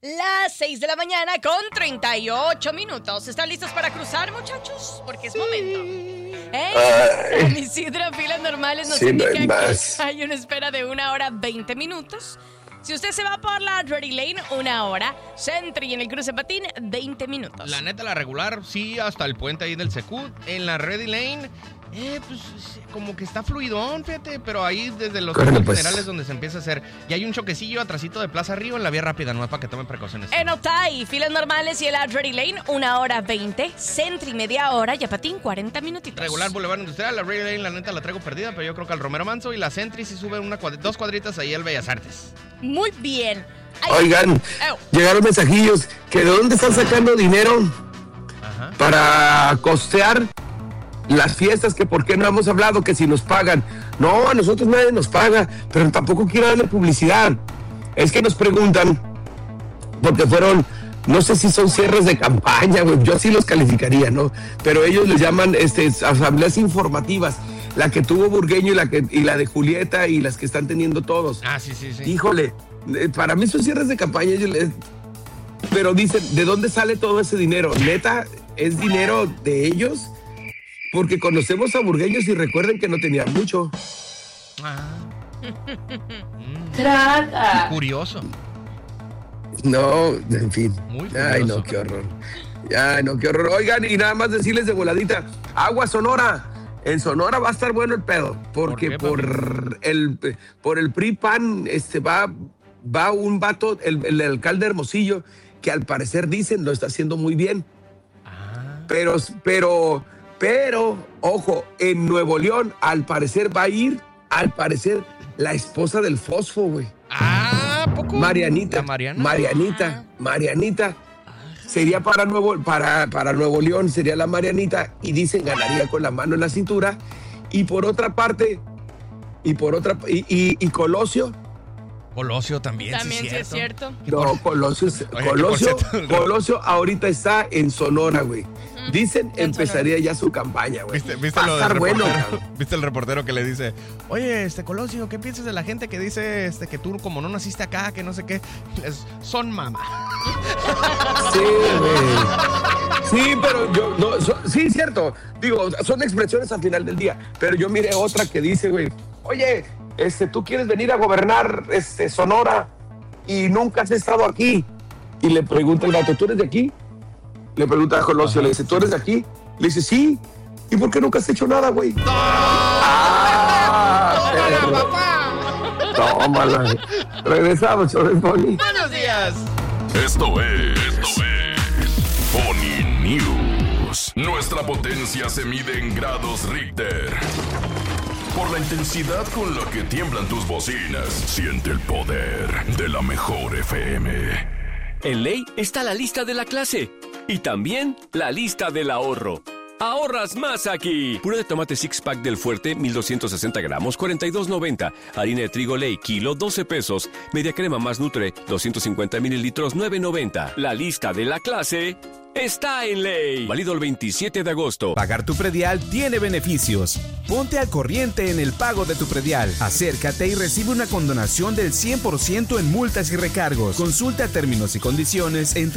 Las 6 de la mañana con 38 minutos. ¿Están listos para cruzar, muchachos? Porque es momento. San Isidro, filas normales nos indica que hay una espera de 1 hora 20 minutos. Si usted se va por la Ready Lane, 1 hora. Sentry en el cruce patín, 20 minutos. La neta, la regular, sí, hasta el puente ahí del Secut. En la Ready Lane, pues como que está fluidón, fíjate, pero ahí desde los generales donde se empieza a hacer. Y hay un choquecillo atrasito de Plaza Río en la vía rápida, no es para que tomen precauciones. En Otay, filas normales y en la Ready Lane, 1 hora 20. Sentry, media hora. Y a patín, 40 minutitos. Regular Boulevard Industrial, la Ready Lane, la neta, la traigo perdida, pero yo creo que al Romero Manso y la Sentry sí sube 2 cuadritas ahí al Bellas Artes. Muy bien. Oigan, llegaron mensajillos que de dónde están sacando dinero para costear las fiestas, que por qué no hemos hablado, que si nos pagan. No, a nosotros nadie nos paga, pero tampoco quiero darle publicidad. Es que nos preguntan, porque fueron, no sé si son cierres de campaña, güey, yo sí los calificaría, ¿no? Pero ellos les llaman asambleas informativas. La que tuvo Burgueño y la de Julieta y las que están teniendo todos. Sí. Híjole, para mí son cierres de campaña. Pero dicen, ¿de dónde sale todo ese dinero? ¿Neta es dinero de ellos? Porque conocemos a Burgueños y recuerden que no tenían mucho. Traga. Curioso. No, en fin. Muy curioso. Ay, no, qué horror. Ay, no, qué horror. Oigan, y nada más decirles de voladita. Agua Sonora. En Sonora va a estar bueno el pedo, porque ¿por el PRI-PAN va un vato, el alcalde Hermosillo, que al parecer dicen lo está haciendo muy bien. Pero, ojo, en Nuevo León al parecer va a ir, la esposa del Fosfo, güey. ¿Poco? Marianita. Marianita. Sería para Nuevo León, sería la Marianita, y dicen ganaría con la mano en la cintura. Y por otra parte, y Colosio. Colosio también sí es cierto. No, Colosio ahorita está en Sonora, güey. Dicen empezaría ya su campaña, güey. ¿Viste lo del reportero? ¿Viste el reportero que le dice, oye, Colosio, ¿qué piensas de la gente que dice que tú como no naciste acá, que no sé qué? Son mamá. Sí, güey. Sí, pero yo, no, sí, cierto. Digo, son expresiones al final del día. Pero yo miré otra que dice, güey, oye, tú quieres venir a gobernar Sonora y nunca has estado aquí. Y le pregunta el gato, ¿tú eres de aquí? Le pregunta a Colosio, le dice, ¿tú eres de aquí? Le dice, sí. ¿Y por qué nunca has hecho nada, güey? Tómala. Regresamos, Chores Pony. Buenos días. Esto es Pony News. Nuestra potencia se mide en grados Richter. Por la intensidad con la que tiemblan tus bocinas, siente el poder de la mejor FM. En Ley está la lista de la clase y también la lista del ahorro. Ahorras más aquí. Puré de tomate six pack del Fuerte, 1260 gramos, 42.90. Harina de trigo Ley, kilo, 12 pesos. Media crema más Nutre, 250 mililitros, 9.90. La lista de la clase está en Ley. Válido el 27 de agosto. Pagar tu predial tiene beneficios. Ponte al corriente en el pago de tu predial. Acércate y recibe una condonación del 100% en multas y recargos. Consulta términos y condiciones en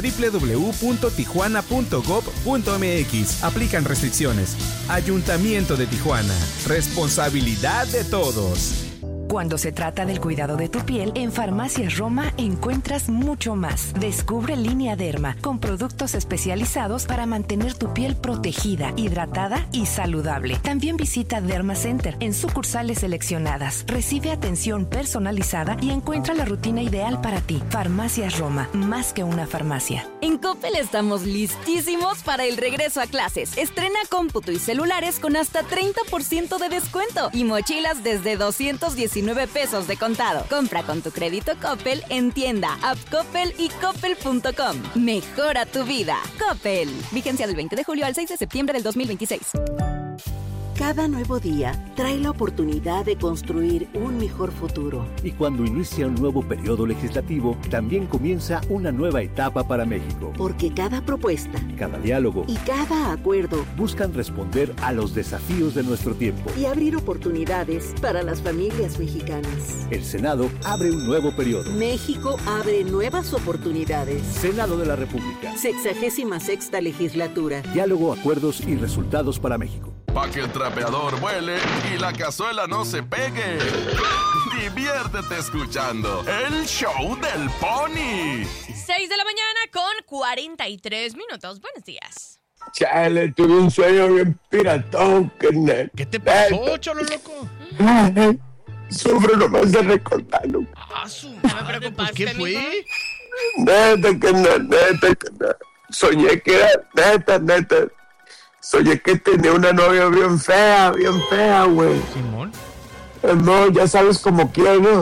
www.tijuana.gov.mx. Aplican restricciones. Ayuntamiento de Tijuana. Responsabilidad de todos. Cuando se trata del cuidado de tu piel, en Farmacias Roma encuentras mucho más. Descubre Línea Derma, con productos especializados para mantener tu piel protegida, hidratada y saludable. También visita Derma Center en sucursales seleccionadas. Recibe atención personalizada y encuentra la rutina ideal para ti. Farmacias Roma, más que una farmacia. En Coppel estamos listísimos para el regreso a clases. Estrena cómputo y celulares con hasta 30% de descuento y mochilas desde 219 pesos de contado. Compra con tu crédito Coppel en tienda, app Coppel y coppel.com. Mejora tu vida. Coppel. Vigencia del 20 de julio al 6 de septiembre del 2026. Cada nuevo día trae la oportunidad de construir un mejor futuro. Y cuando inicia un nuevo periodo legislativo, también comienza una nueva etapa para México. Porque cada propuesta, cada diálogo y cada acuerdo buscan responder a los desafíos de nuestro tiempo y abrir oportunidades para las familias mexicanas. El Senado abre un nuevo periodo. México abre nuevas oportunidades. Senado de la República. 66ª legislatura. Diálogo, acuerdos y resultados para México. Pa' que el trapeador vuele y la cazuela no se pegue. Diviértete escuchando el show del Pony. 6 de la mañana con 43 minutos. Buenos días. Chale, tuve un sueño bien piratón, carnal. ¿Qué te pasó, cholo loco? Sufro nomás de recordarlo. Su madre, pues, ¿qué fue? Neta, carnal. Soñé que era, neta. Soñé que tenía una novia bien fea, güey. ¿Simón? No, ya sabes como quién, ¿no?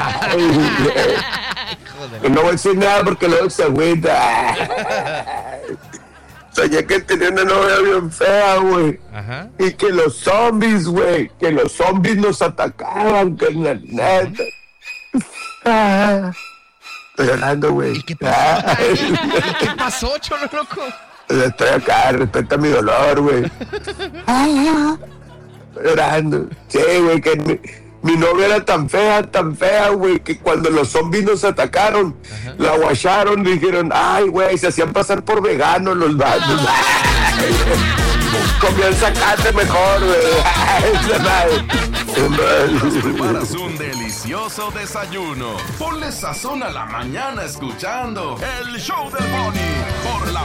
No voy a decir nada porque luego se agüita. Soñé que tenía una novia bien fea, güey. Ajá. Y que los zombies, güey, nos atacaban, que la neta. Estoy llorando, güey. ¿Y qué pasó? ¿Qué pasó, cholo loco? Estoy acá, respeta mi dolor, güey. Llorando. Sí, güey, que mi novia era tan fea, güey, que cuando los zombies nos atacaron, la guacharon, dijeron, ay, güey, se hacían pasar por veganos los vatos. Comían zacate mejor, güey. Preparas un delicioso desayuno. Ponle sazón a la mañana escuchando el show del Pony por la